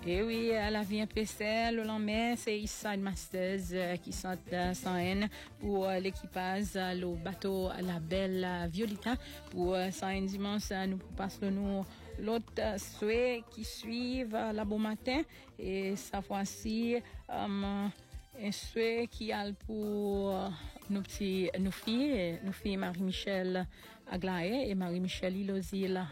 Et oui, la vie un peu celle, le lendemain, c'est Eastside Masters qui sont sans haine pour l'équipage, le bateau La Belle Violita. Pour sans haine dimanche, nous passons l'autre souhait qui suivent la bon matin. Et cette fois-ci, un souhait qui a pour nos filles Marie-Michel Aglaé et Marie-Michel Ilozil